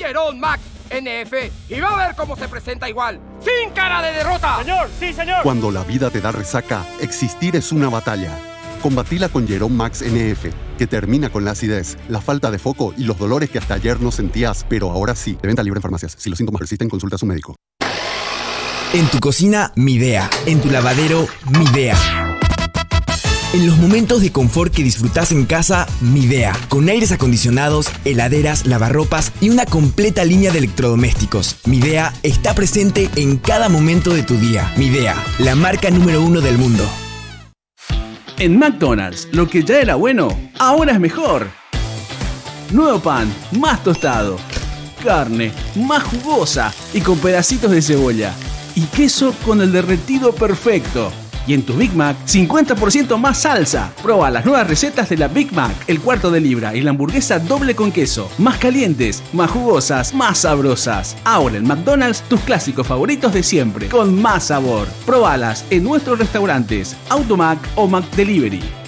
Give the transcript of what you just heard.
Jerome Max NF y va a ver cómo se presenta igual, sin cara de derrota. Señor, sí, señor. Cuando la vida te da resaca, existir es una batalla. Combatila con Jerome Max NF, que termina con la acidez, la falta de foco y los dolores que hasta ayer no sentías, pero ahora sí. De venta libre en farmacias. Si los síntomas persisten, consulta a su médico. En tu cocina, Midea. En tu lavadero, Midea. En los momentos de confort que disfrutás en casa, Midea. Con aires acondicionados, heladeras, lavarropas y una completa línea de electrodomésticos. Midea está presente en cada momento de tu día. Midea, la marca número 1 del mundo. En McDonald's, lo que ya era bueno, ahora es mejor. Nuevo pan, más tostado. Carne, más jugosa y con pedacitos de cebolla. Y queso con el derretido perfecto. Y en tu Big Mac, 50% más salsa. Proba las nuevas recetas de la Big Mac, el cuarto de libra y la hamburguesa doble con queso. Más calientes, más jugosas, más sabrosas. Ahora en McDonald's, tus clásicos favoritos de siempre, con más sabor. Probalas en nuestros restaurantes, Automac o McDelivery.